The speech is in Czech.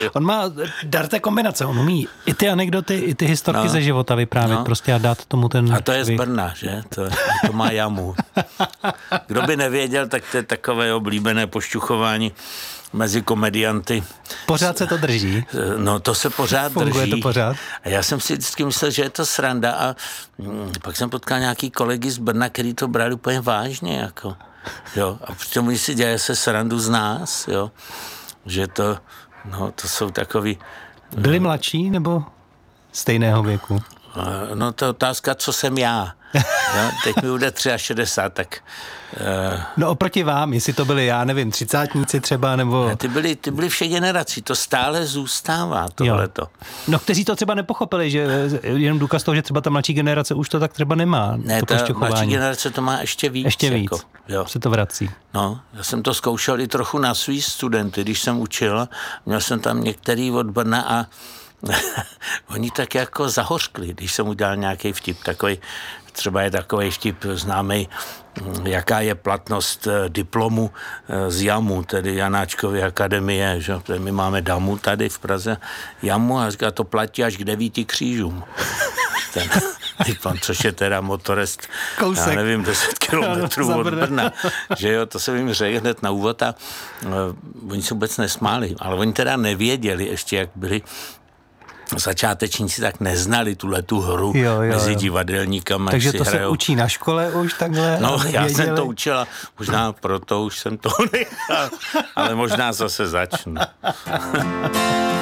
On má dar té kombinace, on umí i ty anekdoty, i ty historky ze života vyprávět prostě a dát tomu ten... A to je z Brna, že? To má jamu. Kdo by nevěděl, tak to je takové oblíbené pošťuchování mezi komedianty. Pořád se to drží? No, to se pořád drží. Funguje to pořád? A já jsem si vždycky myslel, že je to sranda a pak jsem potkal nějaký kolegy z Brna, který to brali úplně vážně, jako. Jo, a přitom oni si dělají se srandu z nás, jo. Že to, no, to jsou takový... Byli mladší nebo stejného věku? No, to je otázka, co jsem já. No, teď mi bude 63, tak... No oproti vám, jestli to byli, já nevím, třicátníci třeba, nebo... Ty byly vše generací, to stále zůstává, tohleto. No, kteří to třeba nepochopili, že jenom důkaz toho, že třeba ta mladší generace už to tak třeba nemá. Ne, ta mladší generace to má ještě víc. Ještě víc, jako, jo. Se to vrací. No, já jsem to zkoušel i trochu na svý studenty, když jsem učil, měl jsem tam některý od Brna a oni tak jako zahořkli, když jsem udělal nějaký vtip, takový, třeba je takový vtip známý, jaká je platnost diplomu z JAMu, tedy Janáčkovy akademie, že? My máme DAMu tady v Praze, JAMu a říká, to platí až k 9 křížům. Ten diplom, což je teda motorest, kousek. Já nevím, 10 kilometrů od Brna, že jo, to jsem jim řekl hned na úvod a oni se vůbec nesmáli, ale oni teda nevěděli ještě, jak byli začátečníci, tak neznali tu hru mezi divadelníkama. Takže to se učí na škole už takhle? No, já jsem to učil a možná proto už jsem to nechal, ale možná zase začnu.